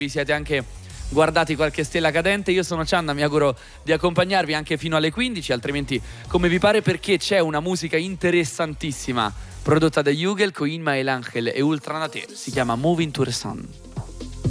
vi siete anche guardati qualche stella cadente. Io sono Cianna, mi auguro di accompagnarvi anche fino alle 15, altrimenti come vi pare, perché c'è una musica interessantissima prodotta da Jugel con Inma El Angel e Ultranate, si chiama Moving to the Sun.